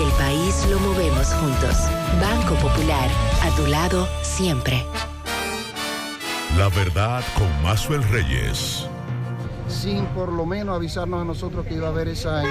el país lo movemos juntos. Banco Popular, a tu lado siempre. La verdad con Maxwell Reyes. Sin por lo menos avisarnos a nosotros que iba a haber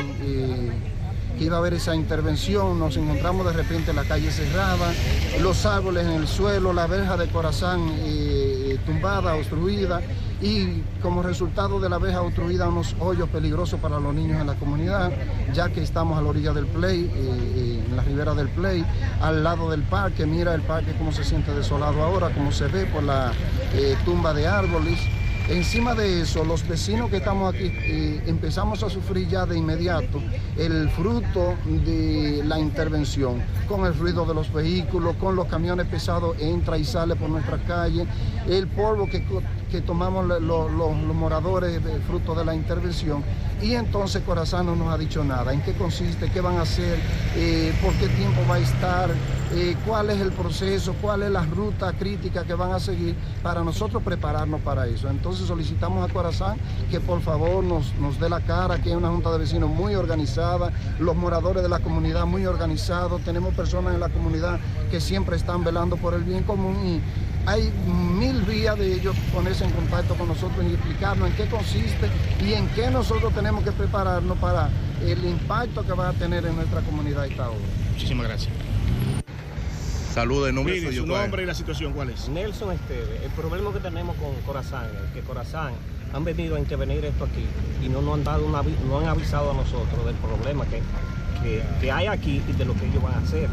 esa intervención, nos encontramos de repente la calle cerrada, los árboles en el suelo, la verja de Corazán tumbada, obstruida, y como resultado de la verja obstruida unos hoyos peligrosos para los niños en la comunidad, ya que estamos a la orilla del Play, en la ribera del Play, al lado del parque. Mira el parque cómo se siente desolado ahora, como se ve por la tumba de árboles. Encima de eso, los vecinos que estamos aquí empezamos a sufrir ya de inmediato el fruto de la intervención, con el ruido de los vehículos, con los camiones pesados, entra y sale por nuestras calles, el polvo que tomamos los moradores fruto de la intervención. Y entonces Corazán no nos ha dicho nada. ¿En qué consiste? ¿Qué van a hacer? ¿Por qué tiempo va a estar? ¿Cuál es el proceso? ¿Cuál es la ruta crítica que van a seguir para nosotros prepararnos para eso? Entonces solicitamos a Corazán que por favor nos dé la cara, que hay una junta de vecinos muy organizada, los moradores de la comunidad muy organizados, tenemos personas en la comunidad que siempre están velando por el bien común, y hay 1000 vías de ellos ponerse en contacto con nosotros y explicarnos en qué consiste y en qué nosotros tenemos que prepararnos para el impacto que va a tener en nuestra comunidad esta obra. Muchísimas gracias. Saludos, el nombre Mire, su nombre y la situación, ¿cuál es? Nelson Esteves. El problema que tenemos con Corazán es que Corazán han venido a intervenir esto aquí y no nos han dado no han avisado a nosotros del problema que hay aquí y de lo que ellos van a hacer.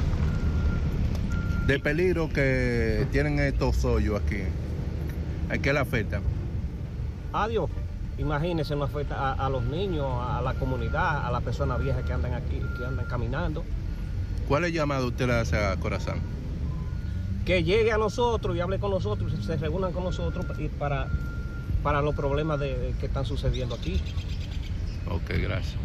De peligro que tienen estos hoyos aquí, ¿a qué le afecta? Adiós. Imagínense, nos afecta a los niños, a la comunidad, a las personas viejas que andan aquí, que andan caminando. ¿Cuál es llamado usted le hace a Corazán? Que llegue a nosotros y hable con nosotros, se reúnan con nosotros para los problemas que están sucediendo aquí. Ok, gracias.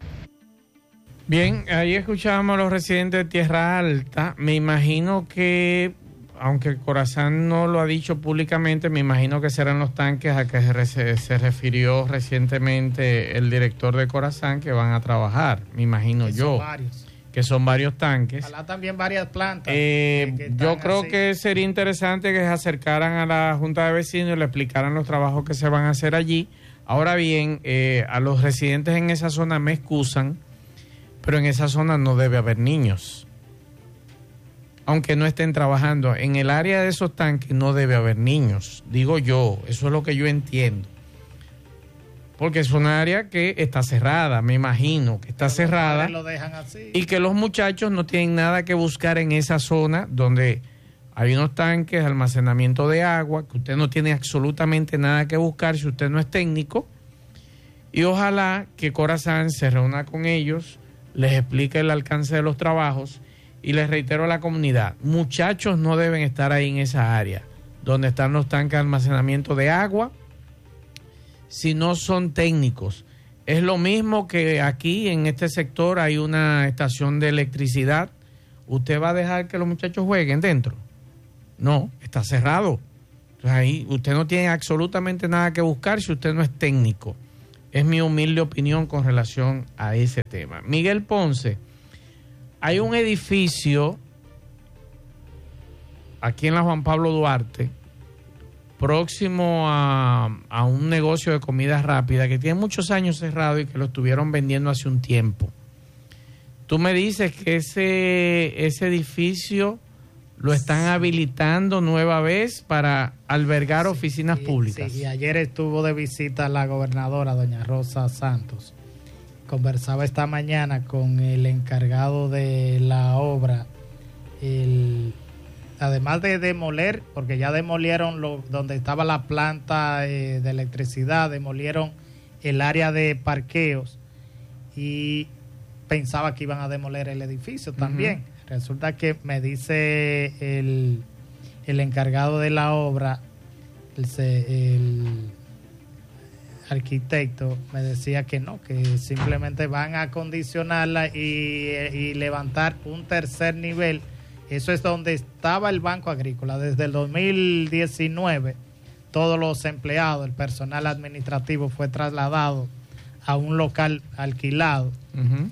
Bien, ahí escuchábamos a los residentes de Tierra Alta. Me imagino que, aunque Corazán no lo ha dicho públicamente, me imagino que serán los tanques a que se refirió recientemente el director de Corazán que van a trabajar, me imagino yo. Que son varios tanques. Ojalá también varias plantas. Yo creo que sería interesante que se acercaran a la Junta de Vecinos y le explicaran los trabajos que se van a hacer allí. Ahora bien, a los residentes en esa zona me excusan, pero en esa zona no debe haber niños. Aunque no estén trabajando, en el área de esos tanques no debe haber niños. Digo yo, eso es lo que yo entiendo. Porque es un área que está cerrada, me imagino que está cerrada. Lo dejan así. Y que los muchachos no tienen nada que buscar en esa zona donde hay unos tanques de almacenamiento de agua, que usted no tiene absolutamente nada que buscar si usted no es técnico. Y ojalá que Corazán se reúna con ellos, les explique el alcance de los trabajos y les reitero a la comunidad, muchachos no deben estar ahí en esa área donde están los tanques de almacenamiento de agua si no son técnicos. Es lo mismo que aquí en este sector hay una estación de electricidad. ¿Usted va a dejar que los muchachos jueguen dentro? No, está cerrado. Entonces ahí usted no tiene absolutamente nada que buscar si usted no es técnico. Es mi humilde opinión con relación a ese tema. Miguel Ponce, hay un edificio aquí en la Juan Pablo Duarte, próximo a un negocio de comida rápida que tiene muchos años cerrado y que lo estuvieron vendiendo hace un tiempo. Tú me dices que ese edificio lo están habilitando nueva vez para albergar oficinas públicas. Sí, y ayer estuvo de visita la gobernadora, doña Rosa Santos. Conversaba esta mañana con el encargado de la obra, además de demoler, porque ya demolieron donde estaba la planta de electricidad, demolieron el área de parqueos y pensaba que iban a demoler el edificio también. Resulta que me dice el encargado de la obra, el arquitecto, me decía que no, que simplemente van a acondicionarla y levantar un tercer nivel. Eso es donde estaba el Banco Agrícola. Desde el 2019, todos los empleados, el personal administrativo fue trasladado a un local alquilado.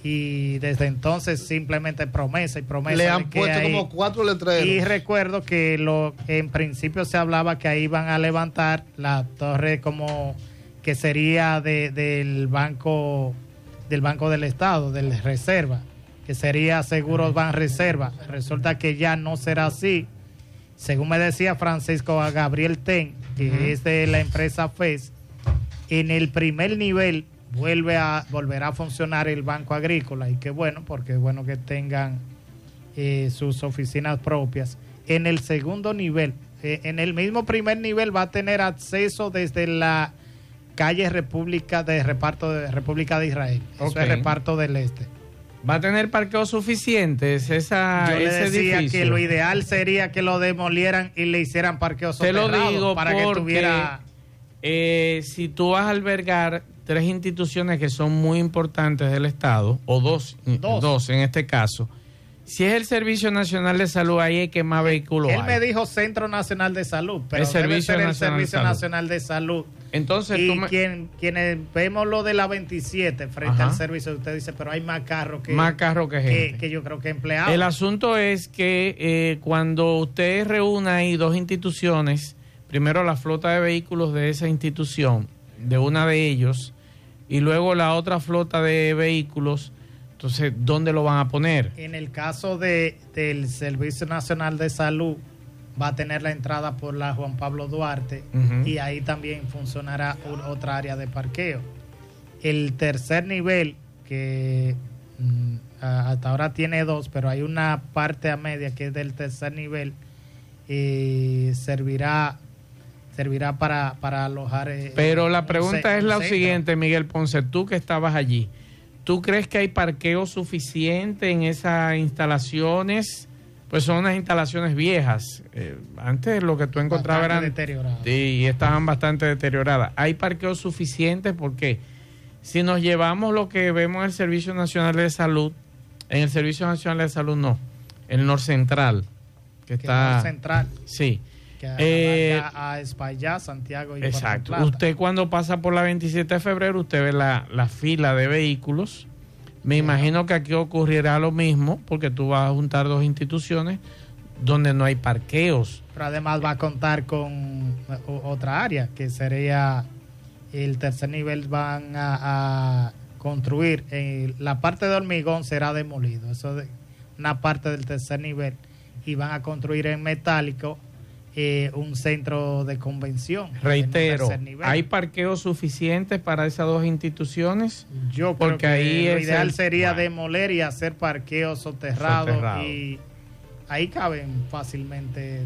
y desde entonces simplemente promesa y promesa. Le han puesto como 4 letreros. Y recuerdo que en principio se hablaba que ahí van a levantar la torre como que sería del Banco del Estado, del Reserva, que sería Seguros Banreserva. Resulta que ya no será así. Según me decía Francisco Gabriel Ten, que es de la empresa FES, en el primer nivel volverá a funcionar el Banco Agrícola, y qué bueno, porque es bueno que tengan sus oficinas propias. En el segundo nivel, en el mismo primer nivel, va a tener acceso desde la calle República de República de Israel. Eso es Reparto del Este. ¿Va a tener parqueos suficientes Yo le decía edificio? que lo ideal sería que lo demolieran y le hicieran parqueos soterrados. Te lo digo para porque que tuviera... si tú vas a albergar 3 instituciones que son muy importantes del Estado, o dos en este caso, si es el Servicio Nacional de Salud, ahí hay que más vehículos. Él me dijo Centro Nacional de Salud, pero debe ser el Servicio Nacional de Salud. Entonces, y quienes vemos lo de la 27 frente al servicio, usted dice, pero hay más carros que gente. Que yo creo que empleados. El asunto es que cuando usted reúna ahí 2 instituciones, primero la flota de vehículos de esa institución, de una de ellos, y luego la otra flota de vehículos, entonces, ¿dónde lo van a poner? En el caso del Servicio Nacional de Salud, va a tener la entrada por la Juan Pablo Duarte, y ahí también funcionará otra área de parqueo. El tercer nivel, que hasta ahora tiene 2, pero hay una parte a media que es del tercer nivel, servirá para alojar. Pero la pregunta es la siguiente, Miguel Ponce, tú que estabas allí, ¿tú crees que hay parqueo suficiente en esas instalaciones? Pues son unas instalaciones viejas. Antes lo que tú encontrabas eran deterioradas. Sí, y estaban bastante deterioradas. ¿Hay parqueos suficientes? Porque si nos llevamos lo que vemos en el Servicio Nacional de Salud, en el Servicio Nacional de Salud no, el Norcentral, que está... Norcentral. Sí. Que a Espaillá, Santiago y exacto. Puerto Plata. Usted cuando pasa por la 27 de febrero, usted ve la fila de vehículos. Me imagino que aquí ocurrirá lo mismo, porque tú vas a juntar 2 instituciones donde no hay parqueos. Pero además va a contar con otra área, que sería el tercer nivel. Van a construir, la parte de hormigón será demolido, eso es una parte del tercer nivel, y van a construir en metálico un centro de convención. Reitero, ¿hay parqueos suficientes para esas 2 instituciones? Yo creo que ahí lo ideal sería demoler y hacer parqueos soterrados. Y ahí caben fácilmente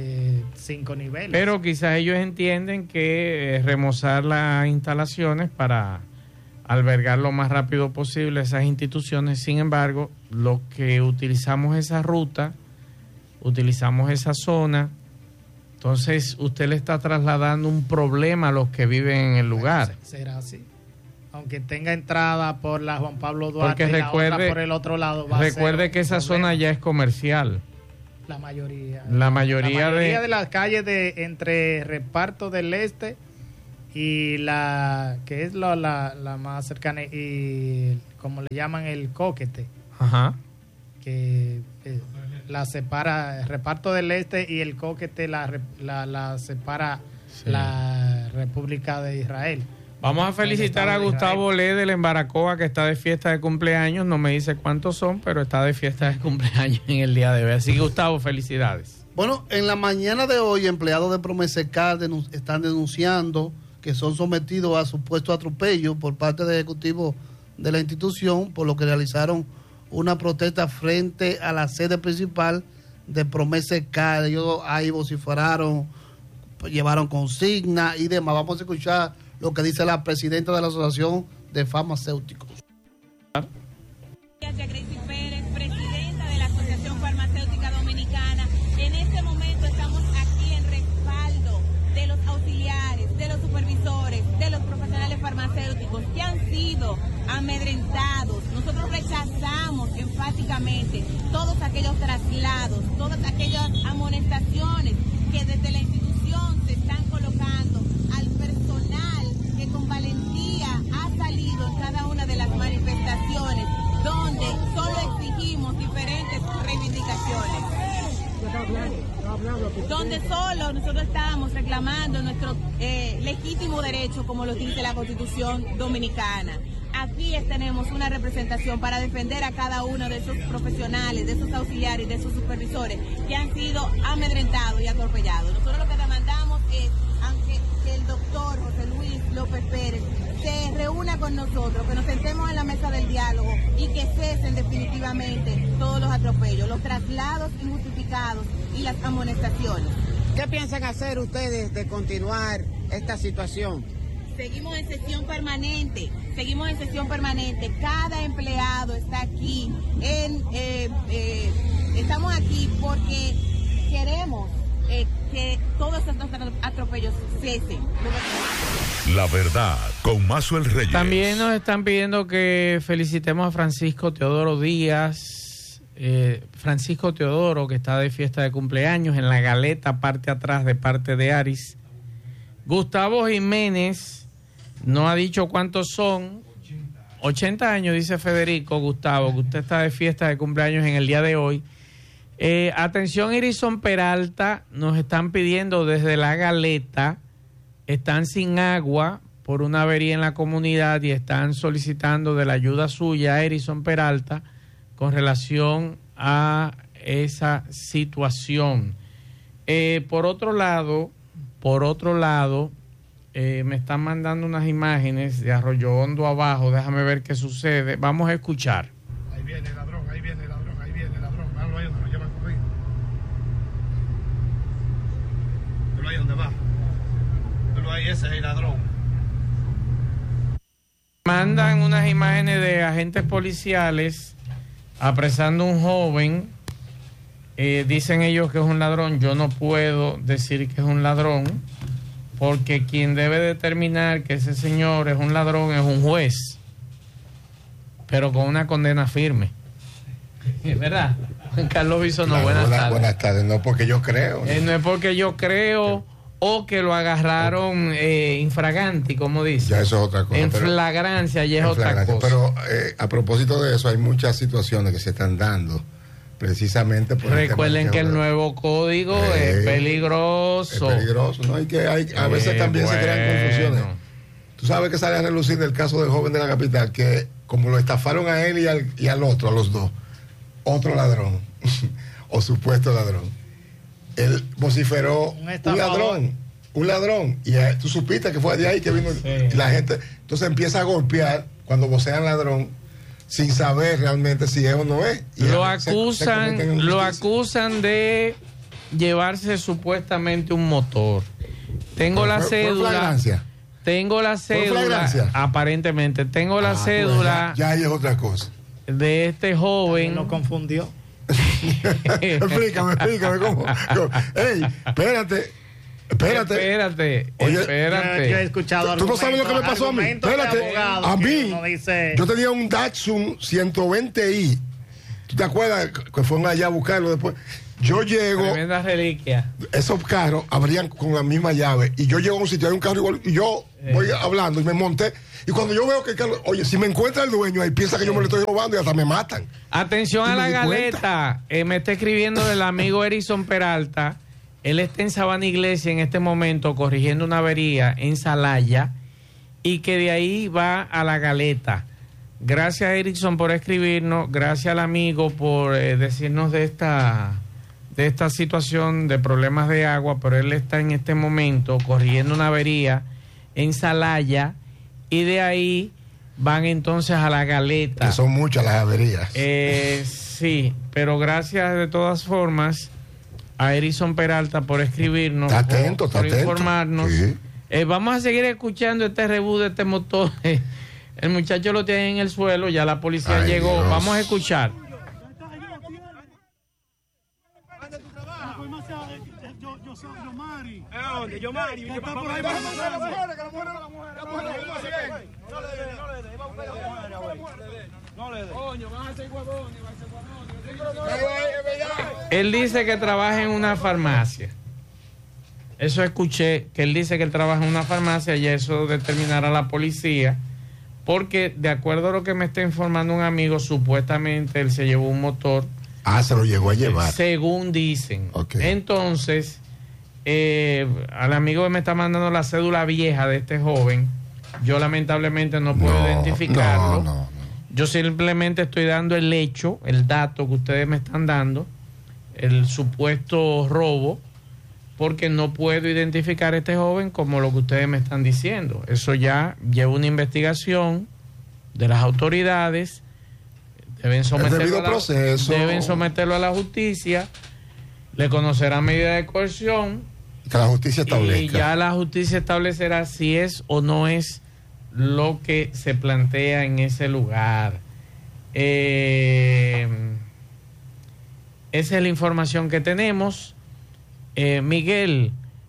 5 niveles. Pero quizás ellos entienden que remozar las instalaciones para albergar lo más rápido posible esas instituciones. Sin embargo, los que utilizamos esa ruta, utilizamos esa zona, entonces usted le está trasladando un problema a los que viven en el lugar. Será así. Aunque tenga entrada por la Juan Pablo Duarte, porque y la otra por el otro lado, recuerde que esa zona ya es comercial. La mayoría. La mayoría de las calles entre Reparto del Este y la que es la más cercana, y como le llaman el Coquete. Ajá. Que la separa, Reparto del Este y el Coquete la separa, sí, la República de Israel. Vamos a felicitar a Gustavo Le del Embaracoa, que está de fiesta de cumpleaños. No me dice cuántos son, pero está de fiesta de cumpleaños en el día de hoy. Así que, Gustavo, felicidades. Bueno, en la mañana de hoy, empleados de Promesecar están denunciando que son sometidos a supuesto atropello por parte del ejecutivo de la institución, por lo que realizaron una protesta frente a la sede principal de Promesecar. Ellos ahí vociferaron, llevaron consignas y demás. Vamos a escuchar lo que dice la presidenta de la Asociación de Farmacéuticos. Gracie Pérez, presidenta de la Asociación Farmacéutica Dominicana. En este momento estamos aquí en respaldo de los auxiliares, de los supervisores, de los profesionales farmacéuticos que han sido amedrentados. Nosotros rechazamos enfáticamente todos aquellos traslados, todas aquellas amonestaciones que desde la institución se están colocando al personal que con valentía ha salido en cada una de las manifestaciones donde donde solo nosotros estábamos reclamando nuestro legítimo derecho, como lo dice la Constitución Dominicana. Aquí tenemos una representación para defender a cada uno de esos profesionales, de esos auxiliares, de esos supervisores que han sido amedrentados y atropellados. Nosotros lo que demandamos es que el doctor José Luis López Pérez se reúna con nosotros, que nos sentemos en la mesa del diálogo y que cesen definitivamente todos los atropellos, los traslados injustificados y las amonestaciones. ¿Qué piensan hacer ustedes de continuar esta situación? Seguimos en sesión permanente. Cada empleado está aquí. Estamos aquí porque queremos que todos estos atropellos cesen. La verdad, con Mazuel Reyes. También nos están pidiendo que felicitemos a Francisco Teodoro Díaz. Francisco Teodoro, que está de fiesta de cumpleaños en la Galeta, parte atrás, de parte de Aris. Gustavo Jiménez no ha dicho cuántos son. 80 años, dice Federico. Gustavo, que usted está de fiesta de cumpleaños en el día de hoy. Atención, Irison Peralta, nos están pidiendo desde la Galeta, están sin agua por una avería en la comunidad y están solicitando de la ayuda suya, Irison Peralta, con relación a esa situación. Por otro lado, me están mandando unas imágenes de Arroyo Hondo abajo. Déjame ver qué sucede. Vamos a escuchar. Ahí viene el ladrón. Míralo ahí donde lo llevan corriendo. Míralo ahí donde va. Míralo ahí, ese es el ladrón. Mandan unas imágenes de agentes policiales apresando a un joven. Dicen ellos que es un ladrón. Yo no puedo decir que es un ladrón, porque quien debe determinar que ese señor es un ladrón es un juez, pero con una condena firme. ¿Es verdad? Carlos Bisonó, buenas tardes. Buenas tardes, no porque yo creo. No es porque yo creo o que lo agarraron infraganti, como dice. Ya eso es otra cosa. En flagrancia, ya es otra cosa. Pero a propósito de eso, hay muchas situaciones que se están dando precisamente por recuerden que el nuevo código es peligroso. Es peligroso, ¿no? A veces también se crean confusiones. Tú sabes que sale a relucir del caso del joven de la capital, que como lo estafaron a él y al otro, a los dos, otro ladrón, o supuesto ladrón, él vociferó un ladrón, y tú supiste que fue de ahí que vino, y la gente, entonces empieza a golpear cuando vocean ladrón, sin saber realmente si es o no es. Y lo acusan de llevarse supuestamente un motor. Tengo la cédula. Tengo la cédula. Aparentemente, tengo la cédula. Ya es otra cosa. De este joven. Lo confundió. explícame cómo. Ey, espérate. Oye, yo he escuchado. ¿Tú no sabes lo que me pasó a mí? Espérate. A mí, yo tenía un Datsun 120i. ¿Tú te acuerdas que fueron allá a buscarlo después? Yo llego. Tremenda reliquia. Esos carros abrían con la misma llave. Y yo llego a un sitio, hay un carro igual. Y yo voy hablando y me monté. Y cuando yo veo que el carro. Oye, si me encuentra el dueño, ahí piensa que yo me lo estoy robando y hasta me matan. Atención a la Galeta. Me está escribiendo el amigo Erison Peralta. Él está en Sabana Iglesia en este momento corrigiendo una avería en Salaya y que de ahí va a la Galeta. Gracias, Erickson, por escribirnos. Gracias al amigo por decirnos de esta situación de problemas de agua, pero él está en este momento corrigiendo una avería en Salaya y de ahí van entonces a la Galeta. Que son muchas las averías. Sí, pero gracias de todas formas a Erison Peralta por escribirnos, por informarnos. Sí. Vamos a seguir escuchando este rebú de este motor. El muchacho lo tiene en el suelo, ya la policía llegó. Dios. Vamos a escuchar. Él dice que trabaja en una farmacia. Eso escuché, que él dice que él trabaja en una farmacia y eso determinará la policía, porque de acuerdo a lo que me está informando un amigo, supuestamente él se llevó un motor Se lo llegó a llevar. Según dicen. Okay. Entonces, al amigo que me está mandando la cédula vieja de este joven, yo lamentablemente no puedo identificarlo. No. Yo simplemente estoy dando el hecho, el dato que ustedes me están dando, el supuesto robo, porque no puedo identificar a este joven como lo que ustedes me están diciendo. Eso ya lleva una investigación de las autoridades, deben someterlo a la justicia, le conocerán medidas de coerción, que la justicia establezca. Y ya la justicia establecerá si es o no es lo que se plantea en ese lugar. Esa es la información que tenemos. Miguel,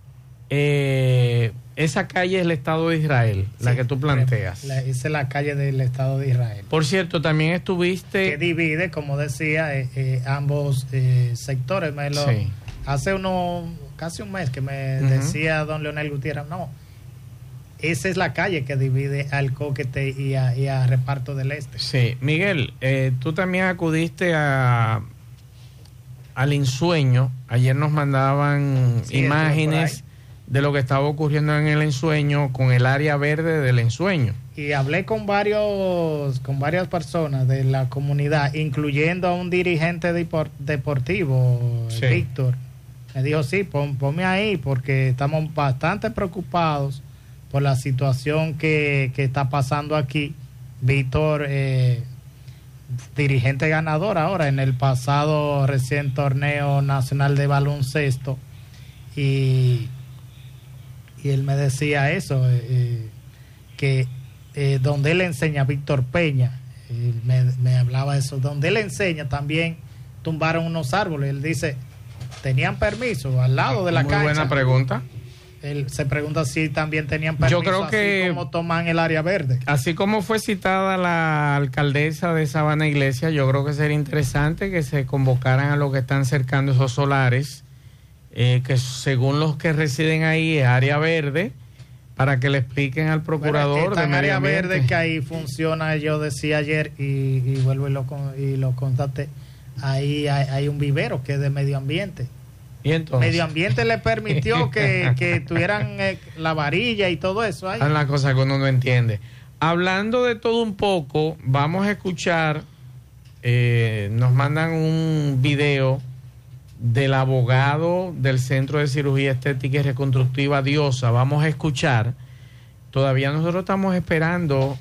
esa calle es el Estado de Israel, la que tú planteas. Esa es la calle del Estado de Israel. Por cierto, también estuviste... Que divide, como decía, ambos sectores. Hace casi un mes que me decía don Leonel Gutiérrez, esa es la calle que divide al Coquete y a Reparto del Este. Sí, Miguel, tú también acudiste al ensueño. Ayer nos mandaban imágenes de lo que estaba ocurriendo en el ensueño con el área verde del ensueño. Y hablé con varias personas de la comunidad, incluyendo a un dirigente deportivo, Víctor. Me dijo, sí, ponme ahí porque estamos bastante preocupados por la situación que está pasando aquí. Víctor, dirigente ganador ahora en el pasado recién torneo nacional de baloncesto, y él me decía eso, que donde él enseña, Víctor Peña, me hablaba de eso, donde él enseña también tumbaron unos árboles. Él dice, tenían permiso al lado de la cancha. Muy buena pregunta. Él se pregunta si también tenían permiso. Yo creo que, así como toman el área verde. Así como fue citada la alcaldesa de Sabana Iglesia, yo creo que sería interesante que se convocaran a los que están cercando esos solares, que según los que residen ahí es área verde, para que le expliquen al procurador de medio ambiente. Área verde que ahí funciona, yo decía ayer y vuelvo y lo constaté, ahí hay un vivero que es de medio ambiente. ¿Y entonces? Medio ambiente le permitió que tuvieran la varilla y todo eso ahí. Es la cosa que uno no entiende. Hablando de todo un poco, vamos a escuchar, nos mandan un video del abogado del Centro de Cirugía Estética y Reconstructiva Diosa. Vamos a escuchar. Todavía nosotros estamos esperando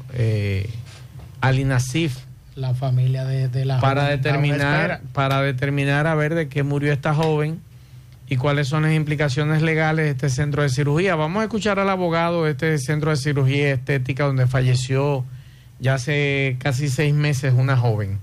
al INASIF, la familia de la para joven, determinar a ver de qué murió esta joven y cuáles son las implicaciones legales de este centro de cirugía. Vamos a escuchar al abogado de este Centro de Cirugía Estética donde falleció ya hace casi 6 meses una joven.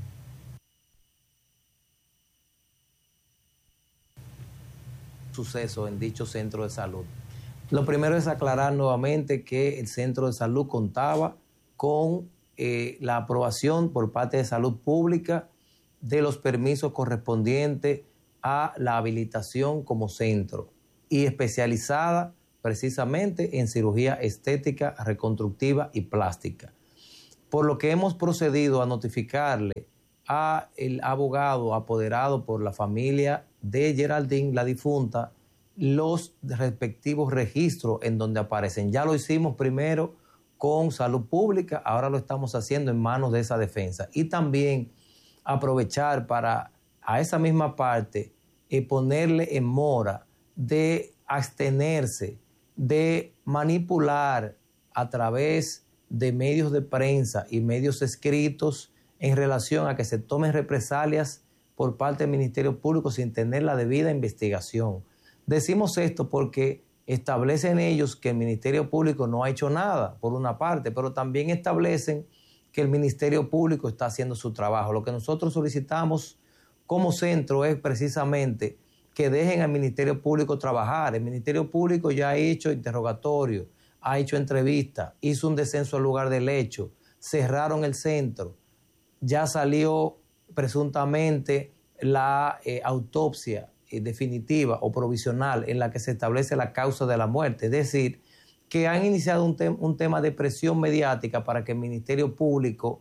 Suceso en dicho centro de salud. Lo primero es aclarar nuevamente que el centro de salud contaba con la aprobación por parte de Salud Pública de los permisos correspondientes a la habilitación como centro y especializada precisamente en cirugía estética, reconstructiva y plástica. Por lo que hemos procedido a notificarle al abogado apoderado por la familia de Geraldine, la difunta, los respectivos registros en donde aparecen. Ya lo hicimos primero con Salud Pública, ahora lo estamos haciendo en manos de esa defensa. Y también aprovechar para a esa misma parte ponerle en mora de abstenerse, de manipular a través de medios de prensa y medios escritos en relación a que se tomen represalias por parte del Ministerio Público sin tener la debida investigación. Decimos esto porque establecen ellos que el Ministerio Público no ha hecho nada, por una parte, pero también establecen que el Ministerio Público está haciendo su trabajo. Lo que nosotros solicitamos como centro es precisamente que dejen al Ministerio Público trabajar. El Ministerio Público ya ha hecho interrogatorio, ha hecho entrevistas, hizo un descenso al lugar del hecho, cerraron el centro, ya salió presuntamente la autopsia definitiva o provisional en la que se establece la causa de la muerte. Es decir, que han iniciado un tema de presión mediática para que el Ministerio Público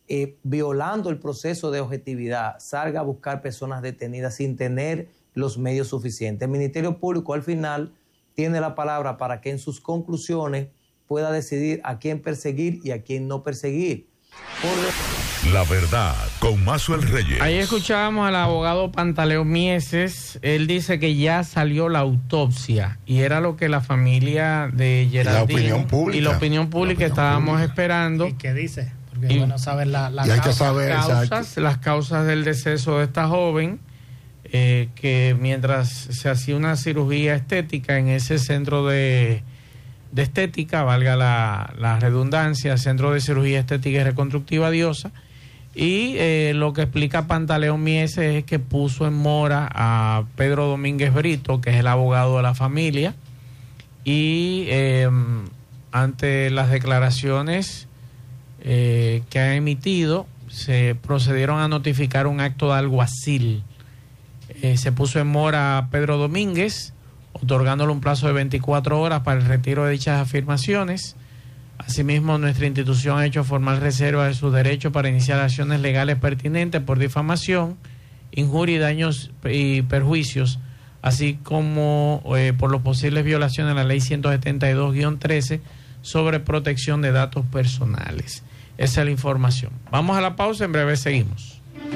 violando el proceso de objetividad, salga a buscar personas detenidas sin tener los medios suficientes. El Ministerio Público al final tiene la palabra para que en sus conclusiones pueda decidir a quién perseguir y a quién no perseguir. La verdad, con Mazuel Reyes. Ahí escuchábamos al abogado Pantaleón Mieses. Él dice que ya salió la autopsia y era lo que la familia de Geraldine y la opinión pública estábamos esperando. ¿Y qué dice? Porque es bueno saber las causas del deceso de esta joven, que mientras se hacía una cirugía estética en ese centro de estética, valga la redundancia, Centro de Cirugía Estética y Reconstructiva Diosa, y lo que explica Pantaleón Mieses es que puso en mora a Pedro Domínguez Brito, que es el abogado de la familia, y ante las declaraciones que ha emitido, se procedieron a notificar un acto de alguacil. Se puso en mora a Pedro Domínguez, otorgándole un plazo de 24 horas para el retiro de dichas afirmaciones. Asimismo, nuestra institución ha hecho formal reserva de su derecho para iniciar acciones legales pertinentes por difamación, injuria y daños y perjuicios, así como por las posibles violaciones a la Ley 172-13 sobre protección de datos personales. Esa es la información. Vamos a la pausa, en breve seguimos.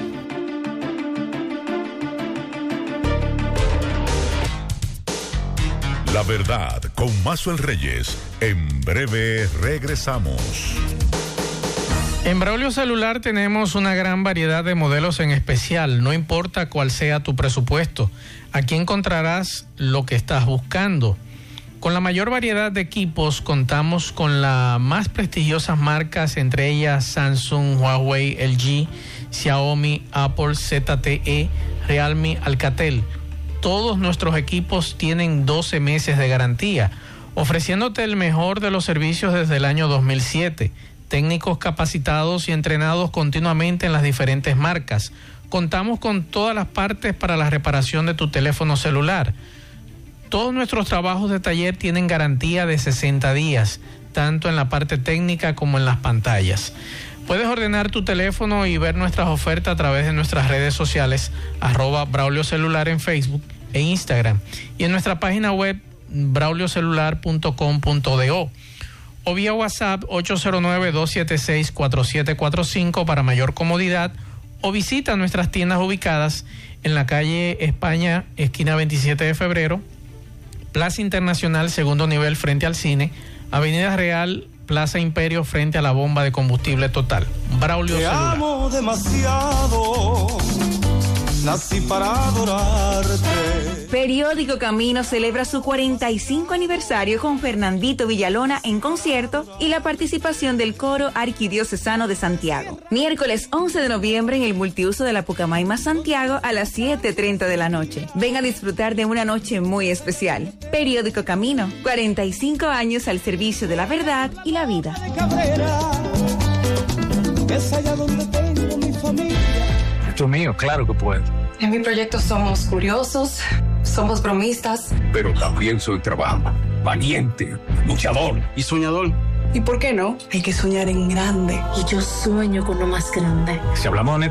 La verdad, con Mazuel Reyes. En breve regresamos. En Braulio Celular tenemos una gran variedad de modelos en especial. No importa cuál sea tu presupuesto, aquí encontrarás lo que estás buscando. Con la mayor variedad de equipos contamos con las más prestigiosas marcas, entre ellas Samsung, Huawei, LG, Xiaomi, Apple, ZTE, Realme, Alcatel. Todos nuestros equipos tienen 12 meses de garantía, ofreciéndote el mejor de los servicios desde el año 2007. Técnicos capacitados y entrenados continuamente en las diferentes marcas. Contamos con todas las partes para la reparación de tu teléfono celular. Todos nuestros trabajos de taller tienen garantía de 60 días, tanto en la parte técnica como en las pantallas. Puedes ordenar tu teléfono y ver nuestras ofertas a través de nuestras redes sociales, @Braulio Celular en Facebook e Instagram, y en nuestra página web brauliocelular.com.do, o vía WhatsApp 809-276-4745 para mayor comodidad, o visita nuestras tiendas ubicadas en la calle España, esquina 27 de febrero, Plaza Internacional, segundo nivel frente al cine, Avenida Real, Plaza Imperio frente a la bomba de combustible Total. Braulio Celular. Te amo demasiado, nací para adorarte. Periódico Camino celebra su 45 aniversario con Fernandito Villalona en concierto y la participación del Coro Arquidiocesano de Santiago. Miércoles 11 de noviembre en el multiuso de la Pucamaima, Santiago, a las 7:30 de la noche. Ven a disfrutar de una noche muy especial. Periódico Camino, 45 años al servicio de la verdad y la vida. Es allá donde tengo mi familia. Esto mío, claro que puedo. En mi proyecto somos curiosos, somos bromistas. Pero también soy trabajador, valiente, luchador y soñador. ¿Y por qué no? Hay que soñar en grande. Y yo sueño con lo más grande. Si hablamos de